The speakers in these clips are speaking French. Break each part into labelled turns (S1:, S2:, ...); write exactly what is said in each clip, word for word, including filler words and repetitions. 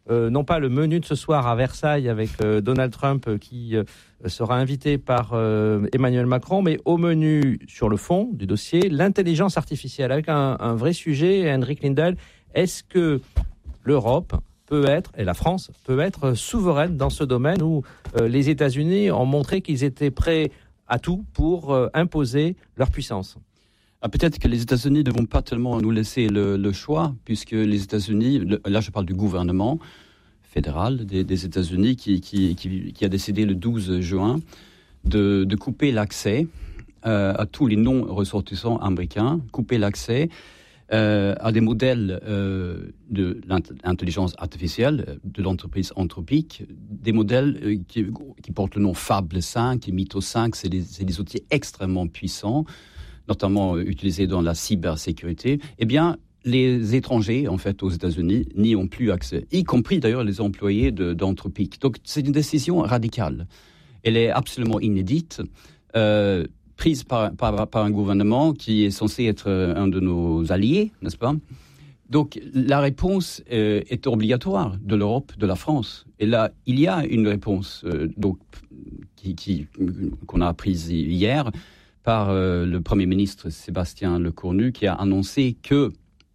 S1: euh, non pas le menu de ce soir à Versailles avec euh, Donald Trump euh, qui euh, sera invité par euh, Emmanuel Macron, mais au menu sur le fond du dossier, l'intelligence artificielle, avec un, un vrai sujet. Henrik Lindell, est-ce que l'Europe peut être, et la France peut être souveraine dans ce domaine où euh, les États-Unis ont montré qu'ils étaient prêts à tout pour euh, imposer leur puissance?
S2: Ah, peut-être que les États-Unis ne vont pas tellement nous laisser le, le choix, puisque les États-Unis, le, là je parle du gouvernement fédéral des, des États-Unis qui, qui, qui, qui a décidé le douze juin de, de couper l'accès euh, à tous les non-ressortissants américains, couper l'accès euh, à des modèles euh, de l'intelligence artificielle de l'entreprise Anthropic, des modèles euh, qui, qui portent le nom Fable cinq et Mythos cinq, c'est des, c'est des outils extrêmement puissants, notamment euh, utilisés dans la cybersécurité. Eh bien, les étrangers, en fait, aux États-Unis, n'y ont plus accès, y compris d'ailleurs les employés de, d'Anthropic. Donc, c'est une décision radicale. Elle est absolument inédite, euh, prise par, par, par un gouvernement qui est censé être un de nos alliés, n'est-ce pas? Donc, la réponse euh, est obligatoire de l'Europe, de la France. Et là, il y a une réponse euh, donc, qui, qui, qu'on a apprise hier par euh, le Premier ministre Sébastien Lecornu, qui a annoncé que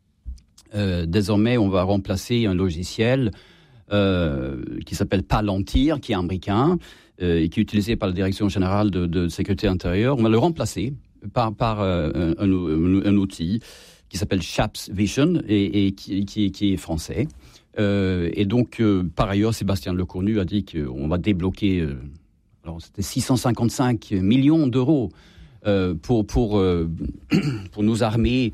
S2: Euh, désormais, on va remplacer un logiciel euh, qui s'appelle Palantir, qui est américain euh, et qui est utilisé par la Direction générale de, de sécurité intérieure. On va le remplacer par, par euh, un, un, un outil qui s'appelle Chaps Vision et, et qui, qui, qui est français. Euh, et donc, euh, par ailleurs, Sébastien Lecornu a dit qu'on va débloquer, euh, alors c'était six cent cinquante-cinq millions d'euros euh, pour, pour, euh, pour nos armées.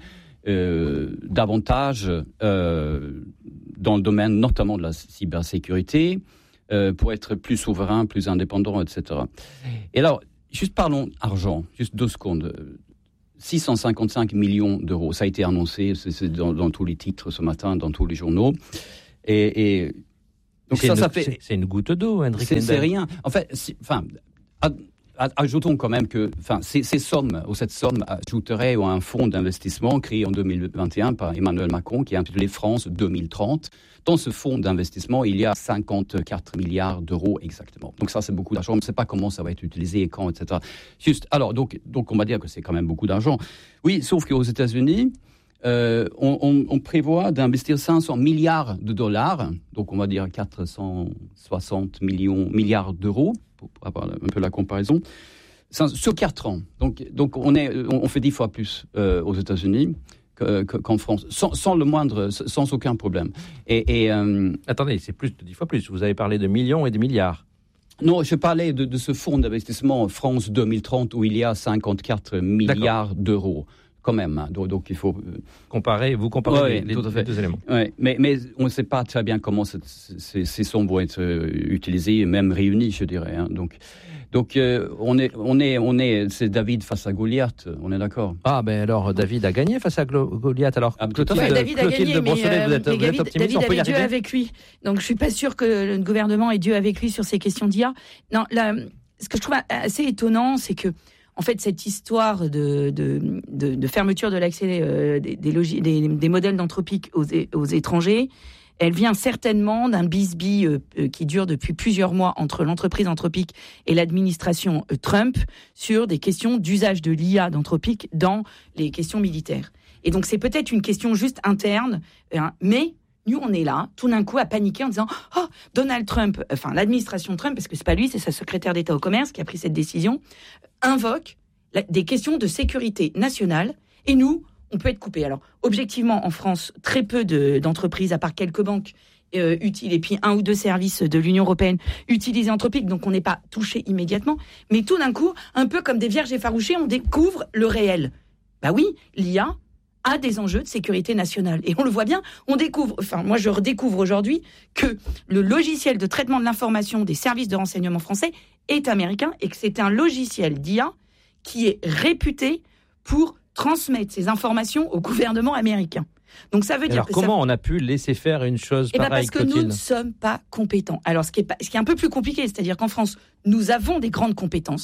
S2: Euh, davantage euh, dans le domaine notamment de la cybersécurité euh, pour être plus souverain, plus indépendant, et cetera. Et alors, juste parlons argent, juste deux secondes. six cent cinquante-cinq millions d'euros, ça a été annoncé, c'est, c'est dans, dans tous les titres ce matin, dans tous les journaux. Et, et donc
S1: c'est
S2: ça,
S1: une,
S2: ça fait...
S1: C'est, c'est une goutte d'eau, Henrik
S2: C'est,
S1: Lindell.
S2: c'est rien. En fait, si, enfin... À, Ajoutons quand même que enfin, ces, ces sommes, ou cette somme ajouterait à un fonds d'investissement créé en deux mille vingt et un par Emmanuel Macron, qui est intitulé France deux mille trente. Dans ce fonds d'investissement, il y a cinquante-quatre milliards d'euros exactement. Donc ça, c'est beaucoup d'argent. On ne sait pas comment ça va être utilisé et quand, et cetera. Juste, alors, donc, donc on va dire que c'est quand même beaucoup d'argent. Oui, sauf qu'aux États-Unis, euh, on, on, on prévoit d'investir cinq cents milliards de dollars, donc on va dire quatre cent soixante millions, milliards d'euros, pour avoir un peu la comparaison, sur quatre ans. Donc, donc on, est, on fait dix fois plus euh, aux États-Unis que, que, qu'en France, sans, sans le moindre, sans aucun problème. Et, et euh,
S1: attendez, c'est plus de dix fois plus. Vous avez parlé de millions et de milliards.
S2: Non, je parlais de, de ce fonds d'investissement France deux mille trente où il y a cinquante-quatre milliards D'accord. d'euros. Quand même, hein. donc, donc il faut
S1: comparer. Vous comparez
S2: ouais,
S1: les, les, les deux éléments.
S2: Ouais, mais, mais on ne sait pas très bien comment cette, ces, ces sommes vont être euh, utilisées, même réunies, je dirais. Hein. Donc, donc euh, on est, on est, on est, c'est David face à Goliath. On est d'accord.
S1: Ah ben alors David a gagné face à Goliath. Alors
S3: ah, Clotilde, ouais, David a
S1: Clotilde
S3: gagné,
S1: Brossolet,
S3: mais,
S1: vous êtes,
S3: euh,
S1: vous êtes
S3: David,
S1: optimiste.
S3: David avait Dieu avec lui. Donc je suis pas sûre que le gouvernement ait Dieu avec lui sur ces questions d'I A. Non, là, ce que je trouve assez étonnant, c'est que en fait, cette histoire de, de, de, de fermeture de l'accès euh, des, des, logi- des, des modèles d'Anthropic aux, aux étrangers, elle vient certainement d'un bisbille euh, qui dure depuis plusieurs mois entre l'entreprise Anthropic et l'administration euh, Trump sur des questions d'usage de l'I A d'Anthropic dans les questions militaires. Et donc, c'est peut-être une question juste interne, hein, mais nous, on est là, tout d'un coup, à paniquer en disant « Oh, Donald Trump, enfin l'administration Trump, parce que c'est pas lui, c'est sa secrétaire d'État au commerce qui a pris cette décision, invoque la, des questions de sécurité nationale et nous, on peut être coupé. » Alors, objectivement, en France, très peu de, d'entreprises, à part quelques banques, euh, utilisent, et puis un ou deux services de l'Union européenne utilisent Anthropic, donc on n'est pas touché immédiatement. Mais tout d'un coup, un peu comme des vierges effarouchées, on découvre le réel. Bah oui, l'I A a des enjeux de sécurité nationale. Et on le voit bien, on découvre, enfin moi je redécouvre aujourd'hui que le logiciel de traitement de l'information des services de renseignement français est américain et que c'est un logiciel d'I A qui est réputé pour transmettre ces informations au gouvernement américain. Donc ça veut dire
S1: alors
S3: que
S1: comment
S3: ça...
S1: on a pu laisser faire une chose
S3: eh
S1: pareille,
S3: ben parce que
S1: Clotilde ?
S3: nous ne sommes pas compétents. Alors ce qui est, pas, ce qui est un peu plus compliqué, c'est-à-dire qu'en France, nous avons des grandes compétences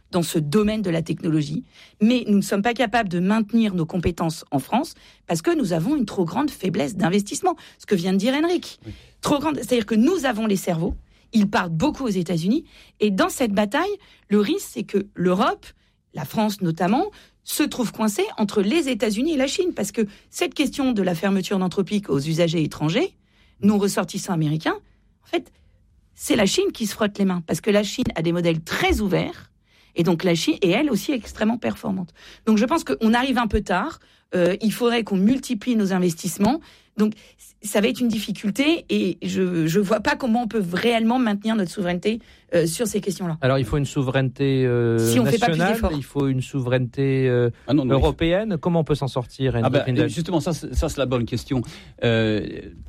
S3: dans ce domaine de la technologie, mais nous ne sommes pas capables de maintenir nos compétences en France parce que nous avons une trop grande faiblesse d'investissement. Ce que vient de dire Henrik. Oui. Trop grande, c'est-à-dire que nous avons les cerveaux, ils partent beaucoup aux États-Unis, et dans cette bataille, le risque, c'est que l'Europe, la France notamment, se trouve coincée entre les États-Unis et la Chine, parce que cette question de la fermeture d'Anthropic aux usagers étrangers, non ressortissants américains, en fait, c'est la Chine qui se frotte les mains, parce que la Chine a des modèles très ouverts, et donc la Chine est elle aussi extrêmement performante. Donc je pense qu'on arrive un peu tard, euh, il faudrait qu'on multiplie nos investissements, donc ça va être une difficulté, et je ne vois pas comment on peut réellement maintenir notre souveraineté euh, sur ces questions-là.
S1: Alors il faut une souveraineté euh,
S3: si on
S1: nationale,
S3: fait pas plus d'efforts.
S1: Il faut une souveraineté euh, ah non, non, européenne, comment on peut s'en sortir?
S2: Ah bah, justement, ça, ça c'est la bonne question. Euh,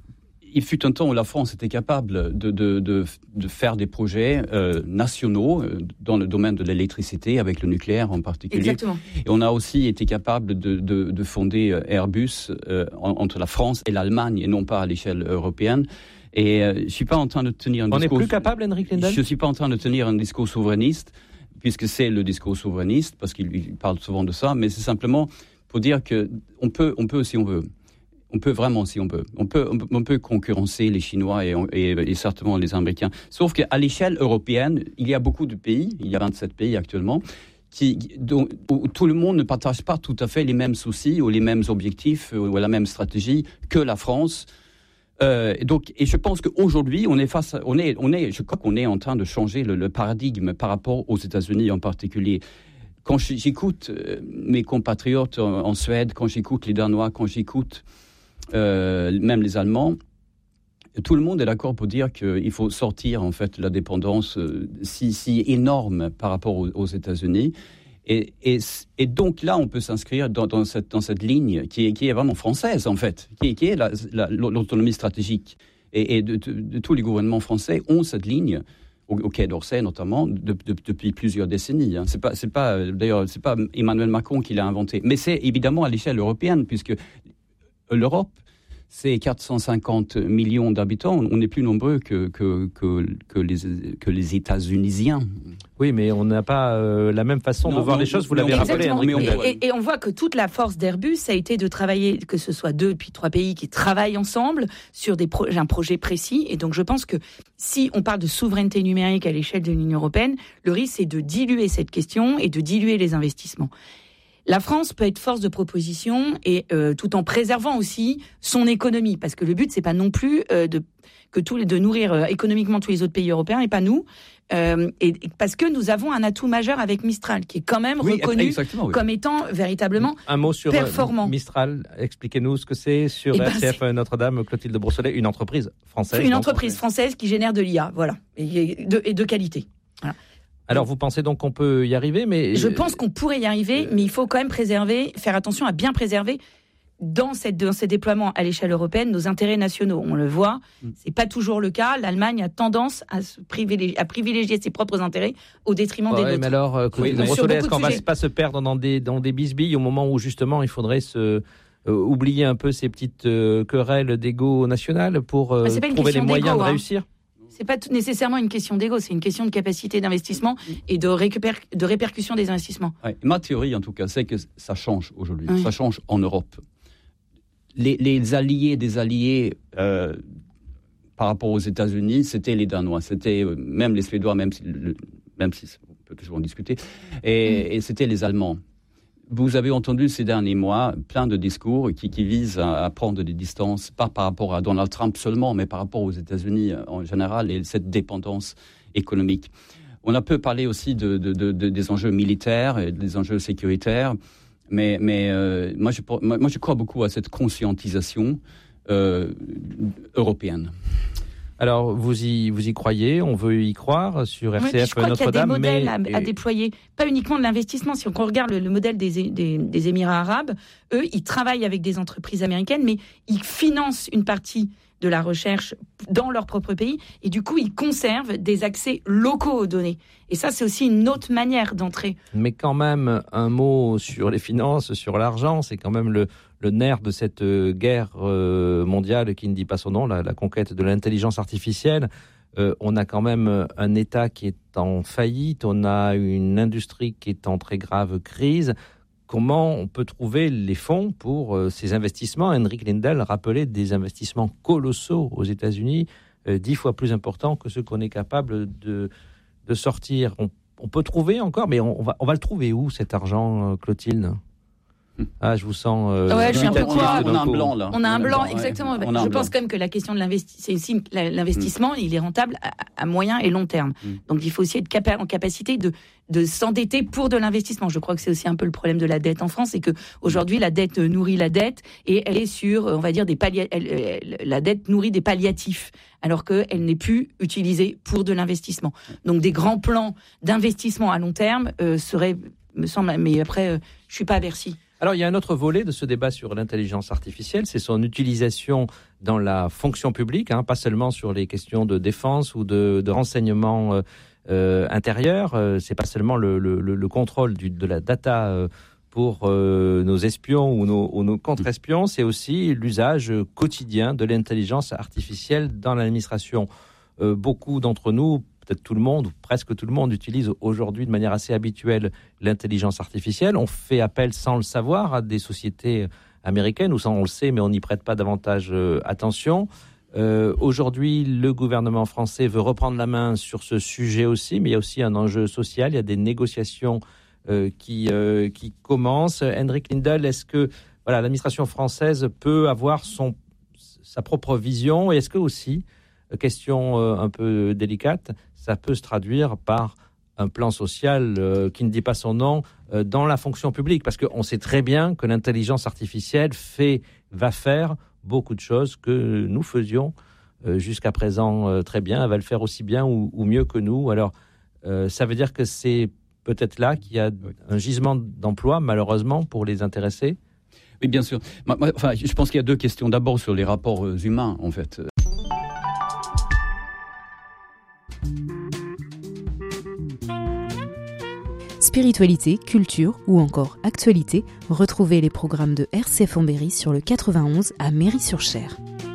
S2: Il fut un temps où la France était capable de, de, de, de faire des projets euh, nationaux euh, dans le domaine de l'électricité, avec le nucléaire en particulier.
S3: Exactement.
S2: Et on a aussi été capable de, de, de fonder Airbus euh, en, entre la France et l'Allemagne, et non pas à l'échelle européenne. Et euh, je ne suis pas en train de tenir un
S1: on
S2: discours...
S1: On n'est plus capable, Henrik Lindell ?
S2: Je ne suis pas en train de tenir un discours souverainiste, puisque c'est le discours souverainiste, parce qu'il parle souvent de ça, mais c'est simplement pour dire qu'on peut, on peut si on veut. On peut vraiment, si on peut. On peut, on peut concurrencer les Chinois et, et, et certainement les Américains. Sauf qu'à l'échelle européenne, il y a beaucoup de pays, il y a vingt-sept pays actuellement, qui, dont, où tout le monde ne partage pas tout à fait les mêmes soucis ou les mêmes objectifs ou la même stratégie que la France. Euh, et donc, et je pense qu'aujourd'hui, on est face, à, on est, on est, je crois qu'on est en train de changer le, le paradigme par rapport aux États-Unis en particulier. Quand j'écoute mes compatriotes en, en Suède, quand j'écoute les Danois, quand j'écoute Euh, même les Allemands, tout le monde est d'accord pour dire qu'il faut sortir en fait de la dépendance euh, si, si énorme par rapport aux, aux États-Unis. Et, et, et donc là, on peut s'inscrire dans, dans, cette, dans cette ligne qui est, qui est vraiment française en fait, qui est, qui est la, la, l'autonomie stratégique. Et, et de, de, de tous les gouvernements français ont cette ligne. Au, au Quai d'Orsay notamment, de, de, depuis plusieurs décennies. Hein. C'est pas, c'est pas, d'ailleurs, c'est pas Emmanuel Macron qui l'a inventé, mais c'est évidemment à l'échelle européenne, puisque l'Europe, c'est quatre cent cinquante millions d'habitants. On est plus nombreux que, que, que, que, les, que les États-Unisiens.
S1: Oui, mais on n'a pas euh, la même façon non, de voir non, les choses, vous l'avez rappelé.
S3: Hein, et, et, et on voit que toute la force d'Airbus a été de travailler, que ce soit deux puis trois pays qui travaillent ensemble sur des pro- un projet précis. Et donc je pense que si on parle de souveraineté numérique à l'échelle de l'Union européenne, le risque c'est de diluer cette question et de diluer les investissements. La France peut être force de proposition et euh, tout en préservant aussi son économie, parce que le but c'est pas non plus euh, de que tous les, de nourrir euh, économiquement tous les autres pays européens et pas nous, euh, et, et parce que nous avons un atout majeur avec Mistral qui est quand même oui, reconnu oui. comme étant véritablement un mot sur performant.
S1: Mistral, expliquez-nous ce que c'est sur R C F ben Notre-Dame, Clotilde Brousselet, une entreprise française.
S3: Une entreprise française qui génère de l'I A, voilà, et de, et de qualité. Voilà.
S1: Alors, vous pensez donc qu'on peut y arriver, mais...
S3: Je pense qu'on pourrait y arriver, mais il faut quand même préserver, faire attention à bien préserver dans, cette, dans ces déploiements à l'échelle européenne nos intérêts nationaux. On le voit, c'est pas toujours le cas. L'Allemagne a tendance à, se privilégier, à privilégier ses propres intérêts au détriment ouais, des nôtres.
S1: Mais alors, euh, oui, Brossolet, est-ce qu'on ne va pas se perdre dans des, dans des bisbilles au moment où justement il faudrait se... Euh, oublier un peu ces petites euh, querelles d'égo national pour euh, bah, trouver les moyens de réussir?
S3: C'est pas nécessairement une question d'ego, c'est une question de capacité d'investissement et de, récupér- de répercussion des investissements.
S2: Ouais, ma théorie, en tout cas, c'est que ça change aujourd'hui. Oui. Ça change en Europe. Les, les alliés des alliés euh, par rapport aux États-Unis, c'était les Danois, c'était euh, même les Suédois, même si, le, même si on peut toujours en discuter, et, mm. et c'était les Allemands. Vous avez entendu ces derniers mois plein de discours qui, qui visent à, à prendre des distances, pas par rapport à Donald Trump seulement, mais par rapport aux États-Unis en général et cette dépendance économique. On a peu parlé aussi de, de, de, de, des enjeux militaires et des enjeux sécuritaires, mais, mais euh, moi, je, moi je crois beaucoup à cette conscientisation euh, européenne.
S1: Alors, vous y, vous y croyez, on veut y croire sur R C F
S3: oui, je crois
S1: Notre-Dame.
S3: Qu'il y a des modèles mais... à, à déployer, pas uniquement de l'investissement. Si on regarde le, le modèle des, des, des Émirats arabes, eux, ils travaillent avec des entreprises américaines, mais ils financent une partie de la recherche dans leur propre pays, et du coup, ils conservent des accès locaux aux données. Et ça, c'est aussi une autre manière d'entrer.
S1: Mais quand même, un mot sur les finances, sur l'argent, c'est quand même le... le nerf de cette guerre mondiale qui ne dit pas son nom, la, la conquête de l'intelligence artificielle. Euh, on a quand même un État qui est en faillite, on a une industrie qui est en très grave crise. Comment on peut trouver les fonds pour euh, ces investissements? Henrik Lindell rappelait des investissements colossaux aux États-Unis, euh, dix fois plus importants que ceux qu'on est capable de, de sortir. On, on peut trouver encore, mais on, on, va, on va le trouver où, cet argent, Clotilde? Ah, je vous sens. Euh,
S3: ouais, je suis un peu quoi.
S2: On a un blanc là.
S3: On a un blanc, exactement. Ouais. Je pense blanc. Quand même que la question de l'investissement, c'est aussi l'investissement, mm. il est rentable à, à moyen et long terme. Mm. Donc il faut aussi être capa- en capacité de de s'endetter pour de l'investissement. Je crois que c'est aussi un peu le problème de la dette en France, c'est que aujourd'hui la dette nourrit la dette et elle est sur, on va dire des pallia- elle, elle, la dette nourrit des palliatifs, alors que elle n'est plus utilisée pour de l'investissement. Donc des grands plans d'investissement à long terme euh, seraient, me semble, mais après euh, je suis pas à Bercy.
S1: Alors, il y a un autre volet de ce débat sur l'intelligence artificielle, c'est son utilisation dans la fonction publique, hein, pas seulement sur les questions de défense ou de, de renseignement euh, euh, intérieur. Euh, c'est pas seulement le, le, le contrôle du, de la data euh, pour euh, nos espions ou nos, ou nos contre-espions, c'est aussi l'usage quotidien de l'intelligence artificielle dans l'administration. Euh, beaucoup d'entre nous, peut-être tout le monde, ou presque tout le monde, utilise aujourd'hui de manière assez habituelle l'intelligence artificielle. On fait appel sans le savoir à des sociétés américaines, ou sans on le sait, mais on n'y prête pas davantage euh, attention. Euh, aujourd'hui, le gouvernement français veut reprendre la main sur ce sujet aussi, mais il y a aussi un enjeu social, il y a des négociations euh, qui, euh, qui commencent. Henrik Lindell, est-ce que voilà, l'administration française peut avoir son, sa propre vision, et est-ce que aussi, question euh, un peu délicate, ça peut se traduire par un plan social euh, qui ne dit pas son nom euh, dans la fonction publique, parce qu'on sait très bien que l'intelligence artificielle fait, va faire beaucoup de choses que nous faisions euh, jusqu'à présent euh, très bien. Elle va le faire aussi bien ou, ou mieux que nous. Alors, euh, ça veut dire que c'est peut-être là qu'il y a un gisement d'emploi, malheureusement, pour les intéressés.
S2: Oui, bien sûr. Enfin, je pense qu'il y a deux questions. D'abord, sur les rapports humains, en fait.
S4: Spiritualité, culture ou encore actualité, retrouvez les programmes de R C F en Berry sur le quatre-vingt-onze à Méry-sur-Cher.